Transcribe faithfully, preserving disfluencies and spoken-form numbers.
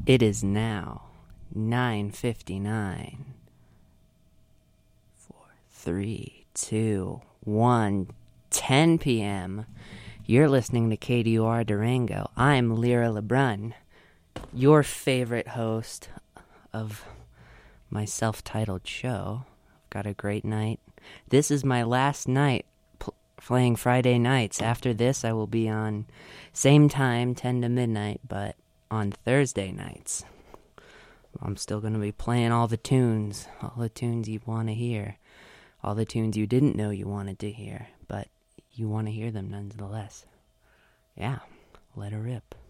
It is now nine fifty-nine. Four, three, two, one, ten p.m. You're listening to K D O R Durango. I'm Lyra Lebrun, your favorite host of my self-titled show. I've got a great night. This is my last night pl- playing Friday nights. After this, I will be on same time, ten to midnight, but on Thursday nights. I'm still going to be playing all the tunes, all the tunes you want to hear, all the tunes you didn't know you wanted to hear, but you want to hear them nonetheless. Yeah, let her rip.